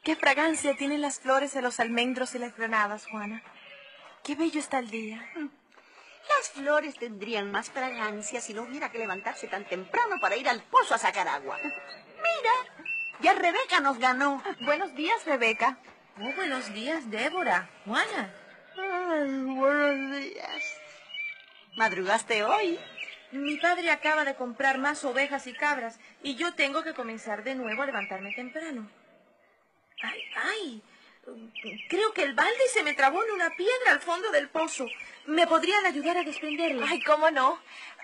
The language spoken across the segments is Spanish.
Qué fragancia tienen las flores de los almendros y las granadas, Juana. Qué bello está el día. Las flores tendrían más fragancia si no hubiera que levantarse tan temprano para ir al pozo a sacar agua. Mira, ya Rebeca nos ganó. Buenos días, Rebeca. Oh, buenos días, Débora. Juana. Ay, buenos días. ¿Madrugaste hoy? Mi padre acaba de comprar más ovejas y cabras y yo tengo que comenzar de nuevo a levantarme temprano. ¡Ay! Creo que el balde se me trabó en una piedra al fondo del pozo. ¿Me podrían ayudar a desprenderla? Ay, ¿cómo no?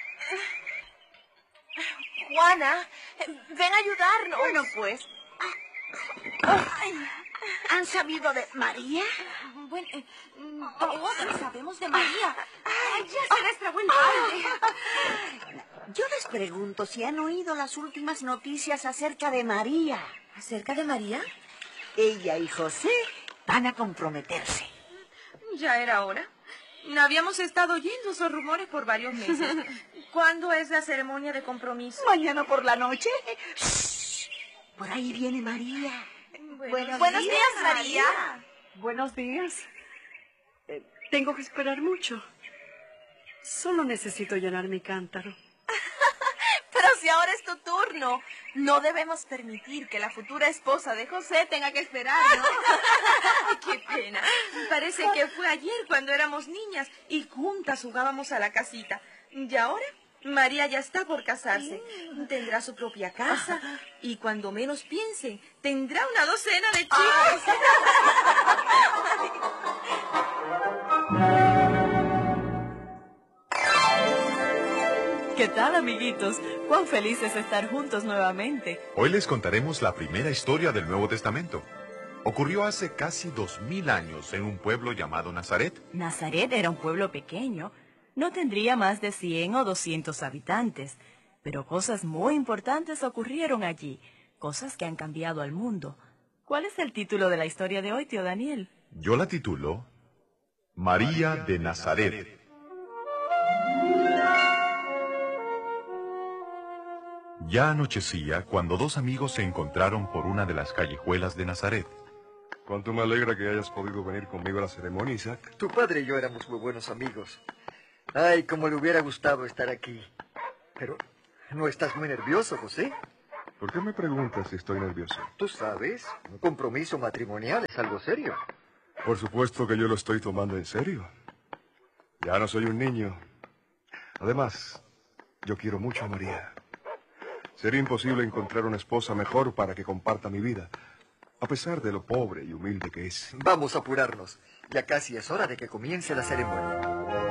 Juana, ven a ayudarnos. Bueno, pues. Ay, ¿han sabido de María? Bueno, todos sabemos de María. ¡Ay, ya se les trabó el balde! Yo les pregunto si han oído las últimas noticias acerca de María. ¿Acerca de María? Ella y José van a comprometerse. Ya era hora. Habíamos estado oyendo esos rumores por varios meses. ¿Cuándo es la ceremonia de compromiso? Mañana por la noche. ¡Shh! Por ahí viene María. Buenos días, María. Buenos días. Tengo que esperar mucho. Solo necesito llenar mi cántaro. Pero si ahora es tu turno, no debemos permitir que la futura esposa de José tenga que esperar, ¿no? ¡Qué pena! Parece que fue ayer cuando éramos niñas y juntas jugábamos a la casita. Y ahora María ya está por casarse. Tendrá su propia casa y cuando menos piensen, tendrá una docena de chicos. ¿Qué tal, amiguitos? Cuán felices de estar juntos nuevamente. Hoy les contaremos la primera historia del Nuevo Testamento. Ocurrió hace casi 2000 años en un pueblo llamado Nazaret. Nazaret era un pueblo pequeño. No tendría más de 100 o 200 habitantes. Pero cosas muy importantes ocurrieron allí. Cosas que han cambiado al mundo. ¿Cuál es el título de la historia de hoy, tío Daniel? Yo la titulo María de Nazaret. Ya anochecía cuando dos amigos se encontraron por una de las callejuelas de Nazaret. Cuánto me alegra que hayas podido venir conmigo a la ceremonia, Isaac. Tu padre y yo éramos muy buenos amigos. Ay, cómo le hubiera gustado estar aquí. Pero, ¿no estás muy nervioso, José? ¿Por qué me preguntas si estoy nervioso? Tú sabes, un compromiso matrimonial es algo serio. Por supuesto que yo lo estoy tomando en serio. Ya no soy un niño. Además, yo quiero mucho a María. Sería imposible encontrar una esposa mejor para que comparta mi vida, a pesar de lo pobre y humilde que es. Vamos a apurarnos. Ya casi es hora de que comience la ceremonia.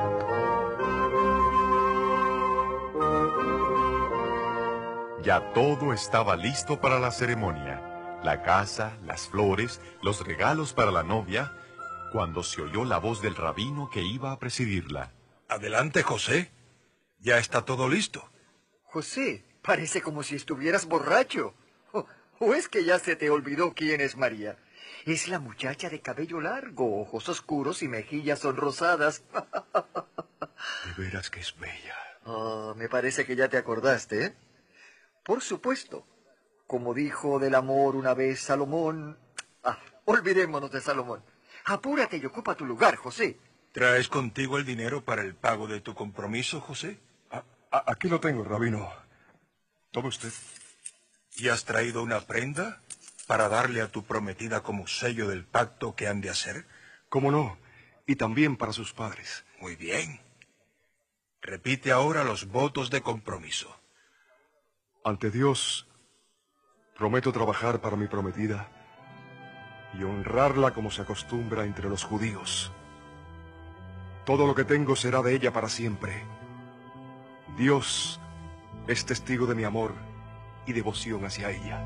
Ya todo estaba listo para la ceremonia. La casa, las flores, los regalos para la novia, cuando se oyó la voz del rabino que iba a presidirla. Adelante, José. Ya está todo listo. José, parece como si estuvieras borracho. ¿O es que ya se te olvidó quién es María? Es la muchacha de cabello largo, ojos oscuros y mejillas sonrosadas. De veras que es bella. Oh, me parece que ya te acordaste, ¿eh? Por supuesto. Como dijo del amor una vez Salomón... olvidémonos de Salomón. Apúrate y ocupa tu lugar, José. ¿Traes contigo el dinero para el pago de tu compromiso, José? Aquí lo tengo, rabino. Tome usted. ¿Y has traído una prenda para darle a tu prometida como sello del pacto que han de hacer? ¿Cómo no? Y también para sus padres. Muy bien. Repite ahora los votos de compromiso. Ante Dios, prometo trabajar para mi prometida y honrarla como se acostumbra entre los judíos. Todo lo que tengo será de ella para siempre. Dios es testigo de mi amor y devoción hacia ella.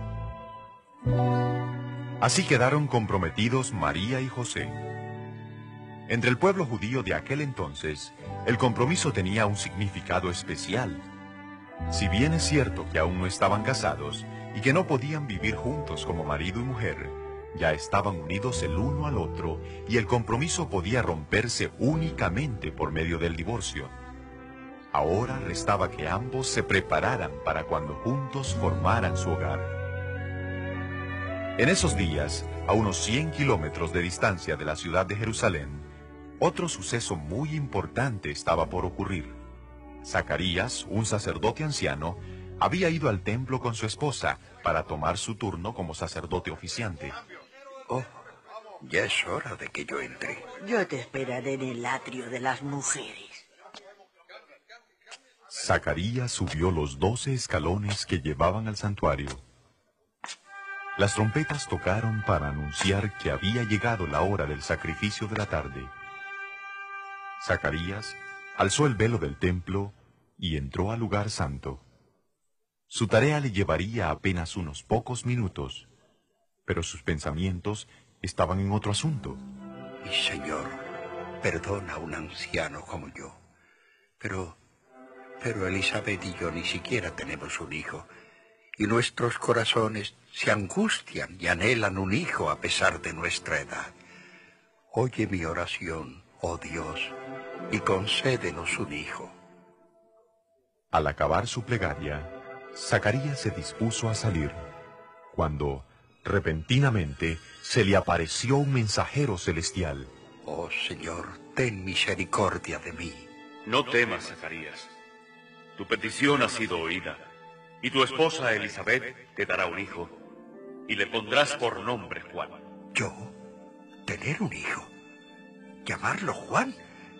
Así quedaron comprometidos María y José. Entre el pueblo judío de aquel entonces, el compromiso tenía un significado especial. Si bien es cierto que aún no estaban casados y que no podían vivir juntos como marido y mujer, ya estaban unidos el uno al otro y el compromiso podía romperse únicamente por medio del divorcio. Ahora restaba que ambos se prepararan para cuando juntos formaran su hogar. En esos días, a unos 100 kilómetros de distancia de la ciudad de Jerusalén, otro suceso muy importante estaba por ocurrir. Zacarías, un sacerdote anciano, había ido al templo con su esposa para tomar su turno como sacerdote oficiante. Oh, ya es hora de que yo entre. Yo te esperaré en el atrio de las mujeres. Zacarías subió los 12 escalones que llevaban al santuario. Las trompetas tocaron para anunciar que había llegado la hora del sacrificio de la tarde. Zacarías alzó el velo del templo y entró al lugar santo. Su tarea le llevaría apenas unos pocos minutos, pero sus pensamientos estaban en otro asunto. Mi Señor, perdona a un anciano como yo, pero Elizabeth y yo ni siquiera tenemos un hijo, y nuestros corazones se angustian y anhelan un hijo a pesar de nuestra edad. Oye mi oración, oh Dios, y concédenos un hijo. Al acabar su plegaria, Zacarías se dispuso a salir, cuando, repentinamente, se le apareció un mensajero celestial. Oh Señor, ten misericordia de mí. No temas, Zacarías. Tu petición ha sido oída, y tu esposa Elizabeth te dará un hijo, y le pondrás por nombre Juan. ¿Yo? ¿Tener un hijo? ¿Llamarlo Juan?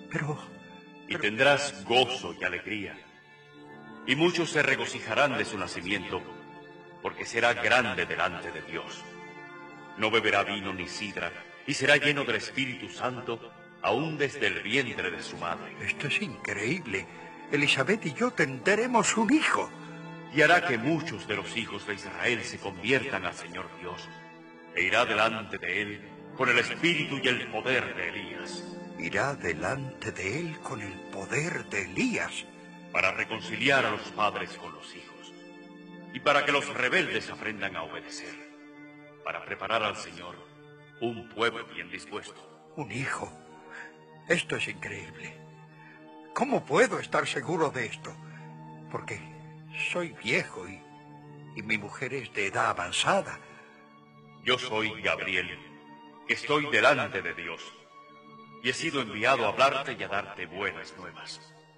Y tendrás gozo y alegría, y muchos se regocijarán de su nacimiento, porque será grande delante de Dios. No beberá vino ni sidra, y será lleno del Espíritu Santo, aún desde el vientre de su madre. Esto es increíble. Elizabeth y yo tendremos un hijo. Y hará que muchos de los hijos de Israel se conviertan al Señor Dios, e irá delante de él con el espíritu y el poder de Elías. Irá delante de él con el poder de Elías. Para reconciliar a los padres con los hijos, y para que los rebeldes aprendan a obedecer, para preparar al Señor un pueblo bien dispuesto. Un hijo. Esto es increíble. ¿Cómo puedo estar seguro de esto? Porque soy viejo y mi mujer es de edad avanzada. Yo soy Gabriel, que estoy delante de Dios, y he sido enviado a hablarte y a darte buenas nuevas.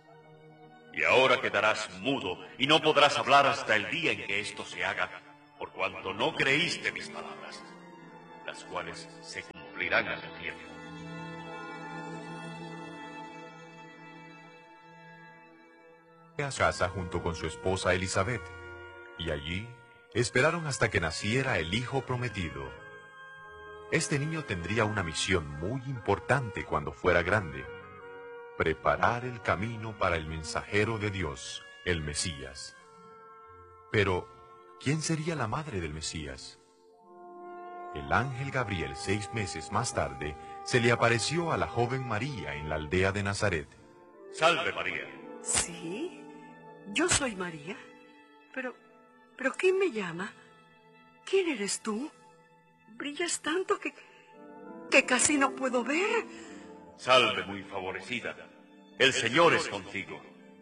Y ahora quedarás mudo y no podrás hablar hasta el día en que esto se haga, por cuanto no creíste mis palabras, las cuales se cumplirán a su tiempo. A casa junto con su esposa Elizabeth, y allí esperaron hasta que naciera el hijo prometido. Este niño tendría una misión muy importante cuando fuera grande: preparar el camino para el mensajero de Dios, el Mesías. Pero, ¿quién sería la madre del Mesías? El ángel Gabriel, 6 meses más tarde, se le apareció a la joven María en la aldea de Nazaret. Salve, María. ¿Sí? Yo soy María. Pero ¿quién me llama? ¿Quién eres tú? Brillas tanto que casi no puedo ver. Salve, muy favorecida. El Señor es contigo.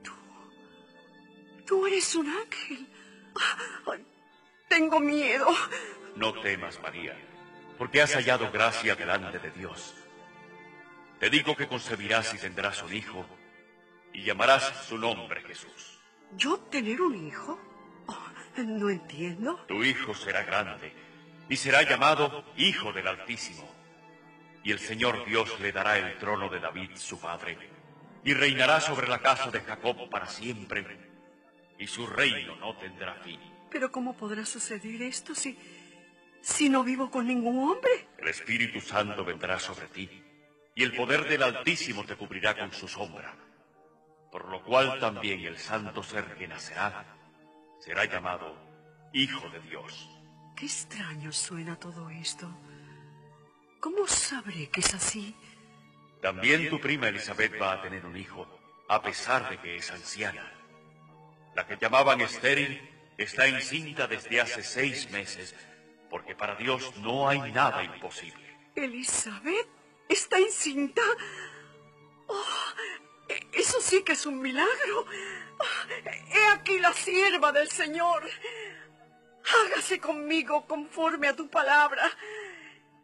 Tú eres un ángel. Ay, tengo miedo. No temas, María, porque has hallado gracia delante de Dios. Te digo que concebirás y tendrás un hijo, y llamarás su nombre Jesús. ¿Yo tener un hijo? Oh, no entiendo. Tu hijo será grande, y será llamado Hijo del Altísimo. Y el Señor Dios le dará el trono de David, su padre, y reinará sobre la casa de Jacob para siempre, y su reino no tendrá fin. ¿Pero cómo podrá suceder esto si no vivo con ningún hombre? El Espíritu Santo vendrá sobre ti, y el poder del Altísimo te cubrirá con su sombra, por lo cual también el santo ser que nacerá será llamado Hijo de Dios. Qué extraño suena todo esto. ¿Cómo sabré que es así? También tu prima Elizabeth va a tener un hijo, a pesar de que es anciana. La que llamaban estéril está encinta desde hace 6 meses, porque para Dios no hay nada imposible. ¿Elizabeth está encinta? Oh, eso sí que es un milagro. He aquí la sierva del Señor. Hágase conmigo conforme a tu palabra.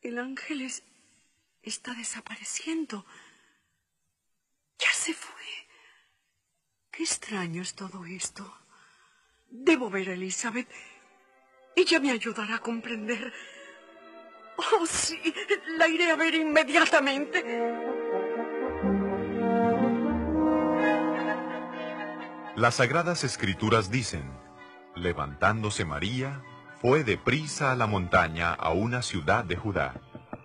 El ángel está desapareciendo. Ya se fue. Qué extraño es todo esto. Debo ver a Elizabeth. Ella me ayudará a comprender. Oh, sí, la iré a ver inmediatamente. Las Sagradas Escrituras dicen: levantándose María, fue deprisa a la montaña, a una ciudad de Judá.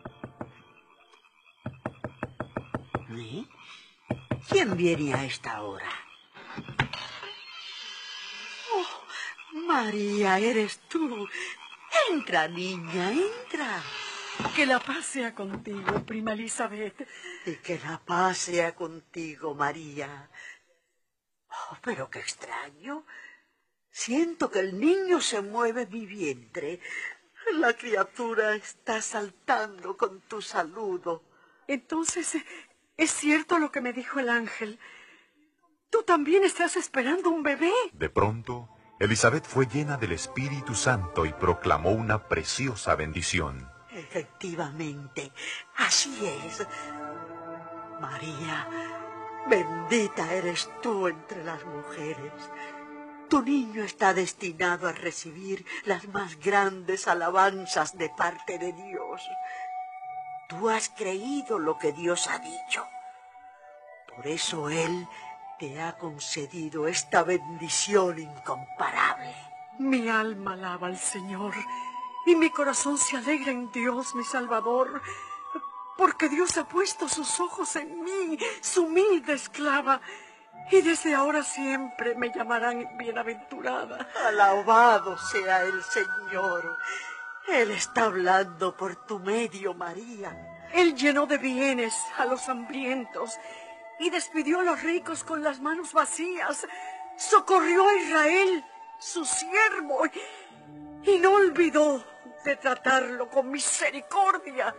¿Eh? ¿Quién viene a esta hora? Oh, María, eres tú. Entra, niña, entra. Que la paz sea contigo, prima Elizabeth. Y que la paz sea contigo, María. Oh, pero qué extraño. Siento que el niño se mueve en mi vientre. La criatura está saltando con tu saludo. Entonces, ¿es cierto lo que me dijo el ángel? ¿Tú también estás esperando un bebé? De pronto, Elizabeth fue llena del Espíritu Santo y proclamó una preciosa bendición. Efectivamente, así es. María, bendita eres tú entre las mujeres. Tu niño está destinado a recibir las más grandes alabanzas de parte de Dios. Tú has creído lo que Dios ha dicho. Por eso Él te ha concedido esta bendición incomparable. Mi alma alaba al Señor y mi corazón se alegra en Dios, mi Salvador, porque Dios ha puesto sus ojos en mí, su humilde esclava, y desde ahora siempre me llamarán bienaventurada. Alabado sea el Señor. Él está hablando por tu medio, María. Él llenó de bienes a los hambrientos y despidió a los ricos con las manos vacías. Socorrió a Israel, su siervo, y no olvidó de tratarlo con misericordia.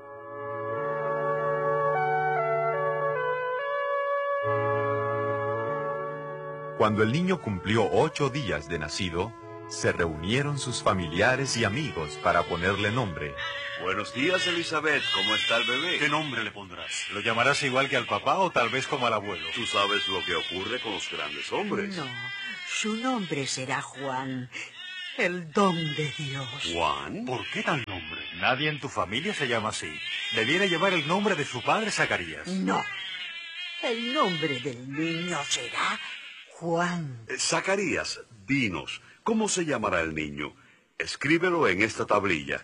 Cuando el niño cumplió 8 días de nacido, se reunieron sus familiares y amigos para ponerle nombre. Buenos días, Elizabeth. ¿Cómo está el bebé? ¿Qué nombre le pondrás? ¿Lo llamarás igual que al papá o tal vez como al abuelo? Tú sabes lo que ocurre con los grandes hombres. No, su nombre será Juan, el don de Dios. ¿Juan? ¿Por qué tal nombre? Nadie en tu familia se llama así. Debiera llevar el nombre de su padre Zacarías. No, el nombre del niño será Juan. Zacarías, dinos, ¿cómo se llamará el niño? Escríbelo en esta tablilla.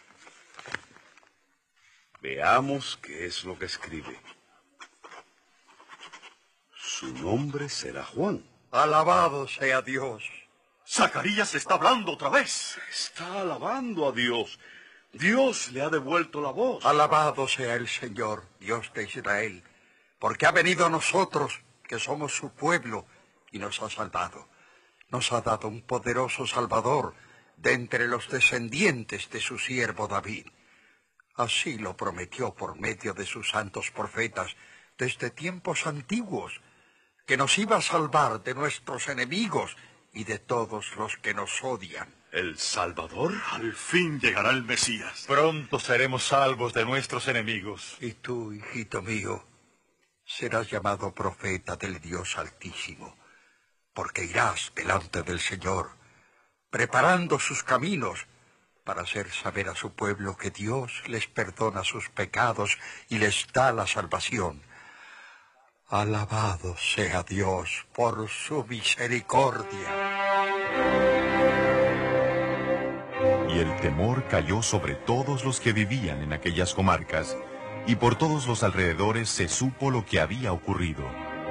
Veamos qué es lo que escribe. Su nombre será Juan. Alabado sea Dios. Zacarías está hablando otra vez. Está alabando a Dios. Dios le ha devuelto la voz. Alabado sea el Señor, Dios de Israel, porque ha venido a nosotros, que somos su pueblo, y nos ha salvado. Nos ha dado un poderoso Salvador de entre los descendientes de su siervo David. Así lo prometió por medio de sus santos profetas desde tiempos antiguos, que nos iba a salvar de nuestros enemigos y de todos los que nos odian. ¿El Salvador? Al fin llegará el Mesías. Pronto seremos salvos de nuestros enemigos. Y tú, hijito mío, serás llamado profeta del Dios Altísimo, porque irás delante del Señor, preparando sus caminos, para hacer saber a su pueblo que Dios les perdona sus pecados y les da la salvación. Alabado sea Dios por su misericordia. Y el temor cayó sobre todos los que vivían en aquellas comarcas, y por todos los alrededores se supo lo que había ocurrido.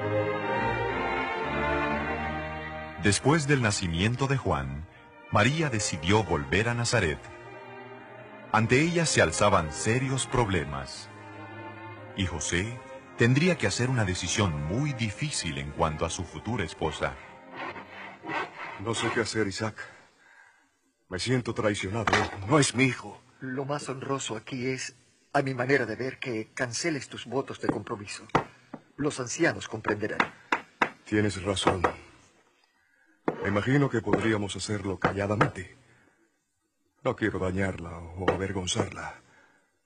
Después del nacimiento de Juan, María decidió volver a Nazaret. Ante ella se alzaban serios problemas, y José tendría que hacer una decisión muy difícil en cuanto a su futura esposa. No sé qué hacer, Isaac. Me siento traicionado. No es mi hijo. Lo más honroso aquí es, a mi manera de ver, que canceles tus votos de compromiso. Los ancianos comprenderán. Tienes razón. Me imagino que podríamos hacerlo calladamente. No quiero dañarla o avergonzarla.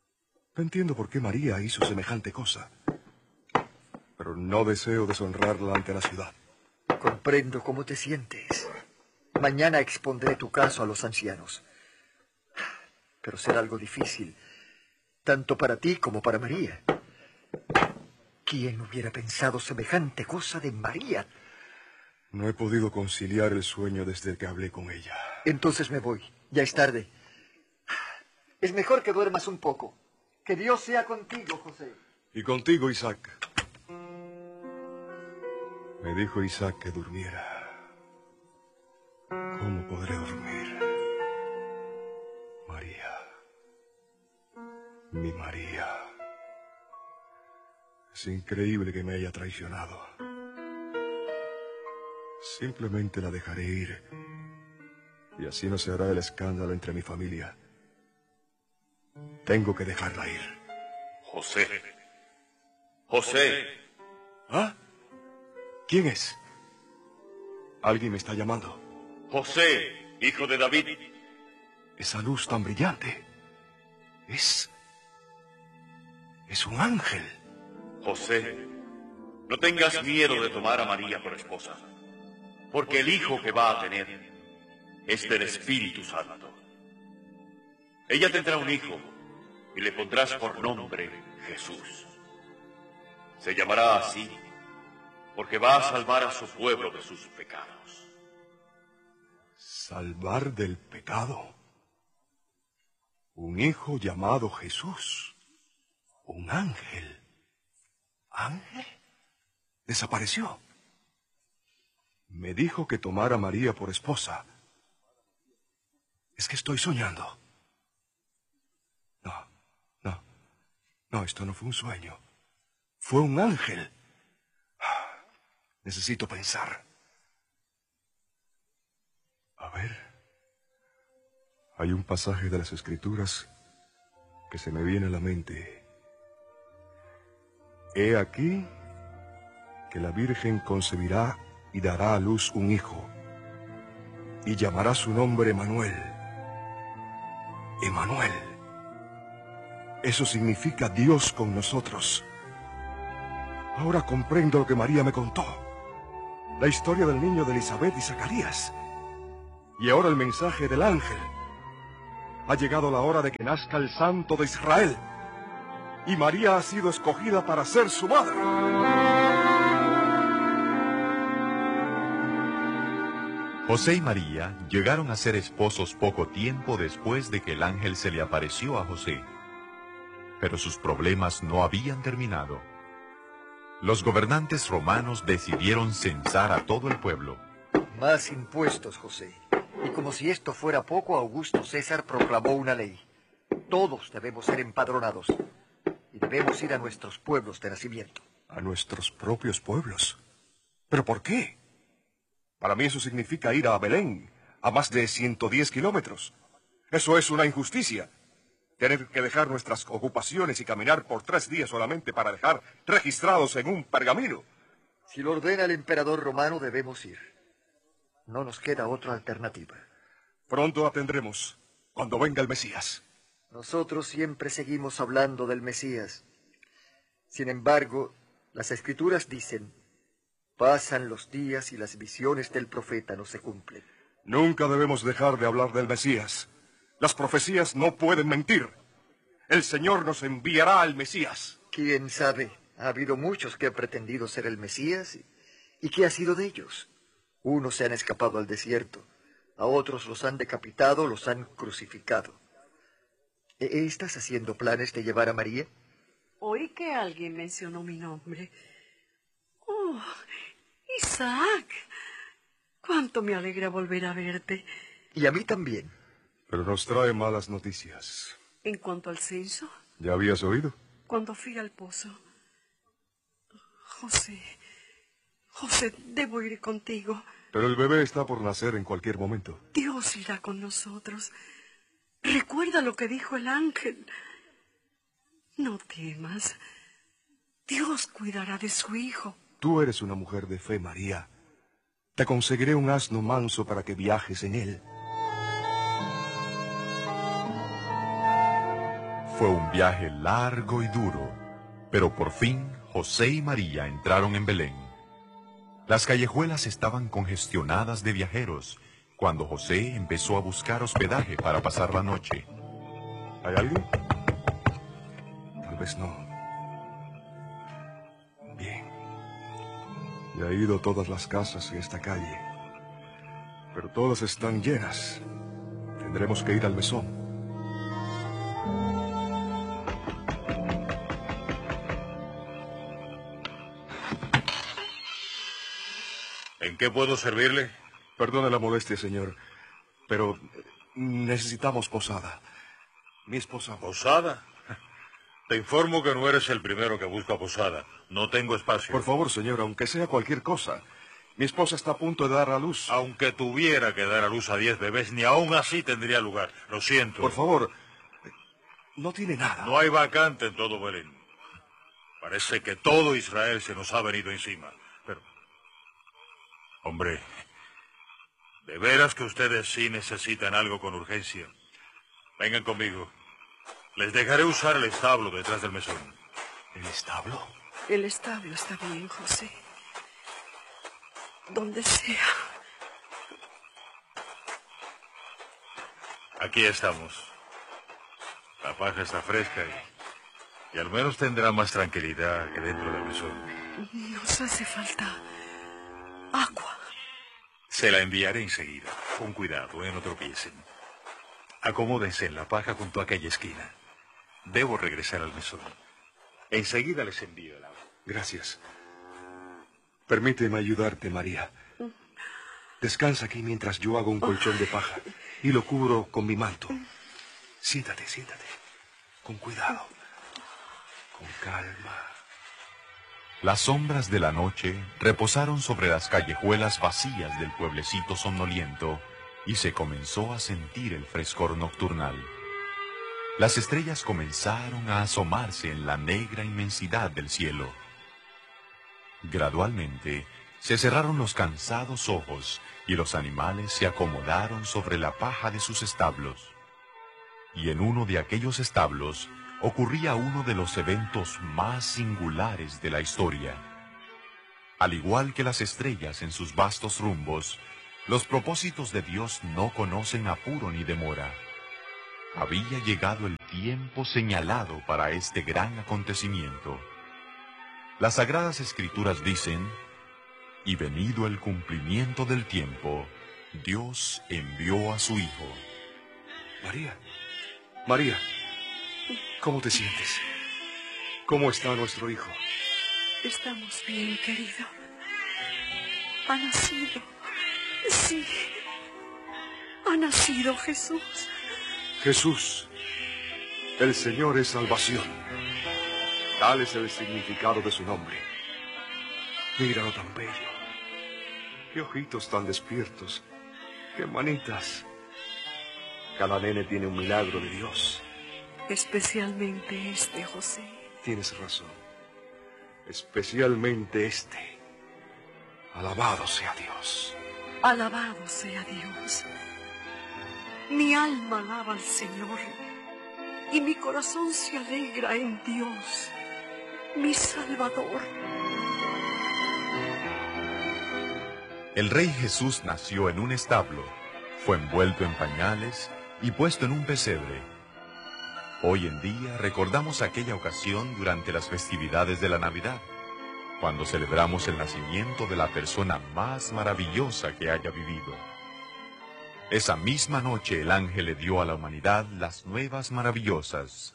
No entiendo por qué María hizo semejante cosa, pero no deseo deshonrarla ante la ciudad. Comprendo cómo te sientes. Mañana expondré tu caso a los ancianos. Pero será algo difícil, tanto para ti como para María. ¿Quién hubiera pensado semejante cosa de María? No he podido conciliar el sueño desde que hablé con ella. Entonces me voy. Ya es tarde. Es mejor que duermas un poco. Que Dios sea contigo, José. Y contigo, Isaac. Me dijo Isaac que durmiera. ¿Cómo podré dormir? María. Mi María. Es increíble que me haya traicionado. Simplemente la dejaré ir. Y así no se hará el escándalo entre mi familia. Tengo que dejarla ir. José. José. ¿Ah? ¿Quién es? Alguien me está llamando. José, hijo de David. Esa luz tan brillante. Es un ángel. José, no tengas miedo de tomar a María por esposa, porque el hijo que va a tener es del Espíritu Santo. Ella tendrá un hijo y le pondrás por nombre Jesús. Se llamará así porque va a salvar a su pueblo de sus pecados. ¿Salvar del pecado? Un hijo llamado Jesús. Un ángel. ¿Ángel? Desapareció. Me dijo que tomara a María por esposa. Es que estoy soñando. No, esto no fue un sueño. Fue un ángel. Necesito pensar. A ver. Hay un pasaje de las Escrituras que se me viene a la mente. He aquí que la Virgen concebirá y dará a luz un hijo, y llamará su nombre Emanuel. Emanuel. Eso significa Dios con nosotros. Ahora comprendo lo que María me contó. La historia del niño de Elizabeth y Zacarías. Y ahora el mensaje del ángel. Ha llegado la hora de que nazca el Santo de Israel. Y María ha sido escogida para ser su madre. José y María llegaron a ser esposos poco tiempo después de que el ángel se le apareció a José. Pero sus problemas no habían terminado. Los gobernantes romanos decidieron censar a todo el pueblo. Más impuestos, José. Y como si esto fuera poco, Augusto César proclamó una ley. Todos debemos ser empadronados. Y debemos ir a nuestros pueblos de nacimiento. ¿A nuestros propios pueblos? ¿Pero por qué? Para mí eso significa ir a Belén, a más de 110 kilómetros. Eso es una injusticia. Tener que dejar nuestras ocupaciones y caminar por 3 días solamente para dejar registrados en un pergamino. Si lo ordena el emperador romano, debemos ir. No nos queda otra alternativa. Pronto la tendremos, cuando venga el Mesías. Nosotros siempre seguimos hablando del Mesías. Sin embargo, las Escrituras dicen, pasan los días y las visiones del profeta no se cumplen. Nunca debemos dejar de hablar del Mesías. Las profecías no pueden mentir. El Señor nos enviará al Mesías. ¿Quién sabe? Ha habido muchos que han pretendido ser el Mesías. ¿Y qué ha sido de ellos? Unos se han escapado al desierto. A otros los han decapitado, los han crucificado. ¿Estás haciendo planes de llevar a María? Oí que alguien mencionó mi nombre. Oh, Isaac. Cuánto me alegra volver a verte. Y a mí también. Pero nos trae malas noticias. En cuanto al censo. ¿Ya habías oído? Cuando fui al pozo. José, debo ir contigo. Pero el bebé está por nacer en cualquier momento. Dios irá con nosotros. Recuerda lo que dijo el ángel. No temas. Dios cuidará de su hijo. Tú eres una mujer de fe, María. Te conseguiré un asno manso para que viajes en él. Fue un viaje largo y duro, pero por fin José y María entraron en Belén. Las callejuelas estaban congestionadas de viajeros cuando José empezó a buscar hospedaje para pasar la noche. ¿Hay alguien? Tal vez no. Bien. Ya he ido a todas las casas en esta calle, pero todas están llenas. Tendremos que ir al mesón. ¿En qué puedo servirle? Perdone la molestia, señor, pero necesitamos posada. Mi esposa... ¿Posada? Te informo que no eres el primero que busca posada. No tengo espacio. Por favor, señor, aunque sea cualquier cosa. Mi esposa está a punto de dar a luz. Aunque tuviera que dar a luz a 10 bebés, ni aún así tendría lugar. Lo siento. Por favor, no tiene nada. No hay vacante en todo Belén. Parece que todo Israel se nos ha venido encima. Pero, hombre, de veras que ustedes sí necesitan algo con urgencia. Vengan conmigo. Les dejaré usar el establo detrás del mesón. ¿El establo? El establo está bien, José. Donde sea. Aquí estamos. La paja está fresca y al menos tendrá más tranquilidad que dentro del mesón. Nos hace falta agua. Se la enviaré enseguida. Con cuidado, no tropiecen. Acomódense en la paja junto a aquella esquina. Debo regresar al mesón. Enseguida les envío el agua. Gracias. Permíteme ayudarte, María. Descansa aquí mientras yo hago un colchón de paja y lo cubro con mi manto. Siéntate, siéntate. Con cuidado. Con calma. Las sombras de la noche reposaron sobre las callejuelas vacías del pueblecito somnoliento y se comenzó a sentir el frescor nocturnal. Las estrellas comenzaron a asomarse en la negra inmensidad del cielo. Gradualmente se cerraron los cansados ojos y los animales se acomodaron sobre la paja de sus establos. Y en uno de aquellos establos ocurría uno de los eventos más singulares de la historia. Al igual que las estrellas en sus vastos rumbos, los propósitos de Dios no conocen apuro ni demora. Había llegado el tiempo señalado para este gran acontecimiento. Las Sagradas Escrituras dicen: y venido el cumplimiento del tiempo, Dios envió a su Hijo. María, María, ¿cómo te sientes? ¿Cómo está nuestro hijo? Estamos bien, querido. Ha nacido. Sí. Ha nacido Jesús. Jesús, el Señor es salvación. Tal es el significado de su nombre. Míralo tan bello. Qué ojitos tan despiertos. Qué manitas. Cada nene tiene un milagro de Dios. Especialmente este, José. Tienes razón. Especialmente este. Alabado sea Dios. Alabado sea Dios. Mi alma alaba al Señor y mi corazón se alegra en Dios, mi Salvador. El Rey Jesús nació en un establo, fue envuelto en pañales y puesto en un pesebre. Hoy en día recordamos aquella ocasión durante las festividades de la Navidad, cuando celebramos el nacimiento de la persona más maravillosa que haya vivido. Esa misma noche el ángel le dio a la humanidad las nuevas maravillosas.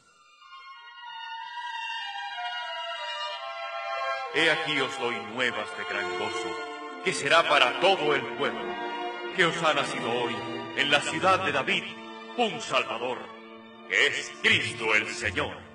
He aquí os doy nuevas de gran gozo, que será para todo el pueblo, que os ha nacido hoy, en la ciudad de David, un Salvador, que es Cristo el Señor.